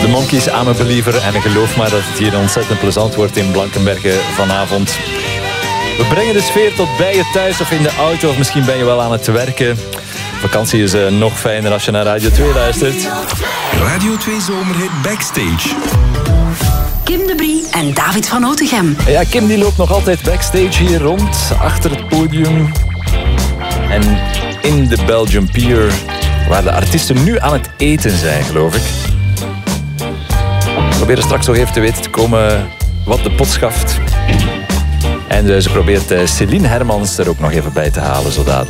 De Monkeys, I'm a Believer. En geloof maar dat het hier ontzettend plezant wordt in Blankenberge vanavond. We brengen de sfeer tot bij je thuis of in de auto. Of misschien ben je wel aan het werken. Vakantie is nog fijner als je naar Radio 2 luistert. Radio 2 Zomerhit Backstage. Kim de Brie en David van Otegem. Ja, Kim die loopt nog altijd backstage hier rond, achter het podium. En in de Belgium Pier, waar de artiesten nu aan het eten zijn, geloof ik. We proberen straks nog even te weten te komen wat de pot schaft. En ze probeert Céline Hermans er ook nog even bij te halen, zo dadelijk.